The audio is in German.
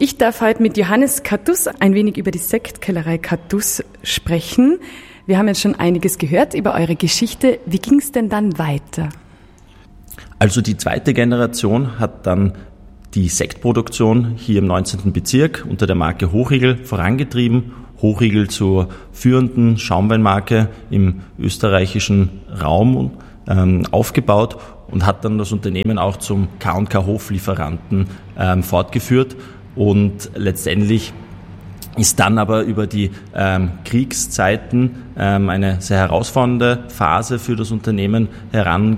Ich darf heute mit Johannes Kattus ein wenig über die Sektkellerei Kattus sprechen. Wir haben jetzt schon einiges gehört über eure Geschichte. Wie ging es denn dann weiter? Also die zweite Generation hat dann die Sektproduktion hier im 19. Bezirk unter der Marke Hochriegel vorangetrieben. Hochriegel zur führenden Schaumweinmarke im österreichischen Raum aufgebaut und hat dann das Unternehmen auch zum K&K Hoflieferanten fortgeführt. Und letztendlich ist dann aber über die Kriegszeiten eine sehr herausfordernde Phase für das Unternehmen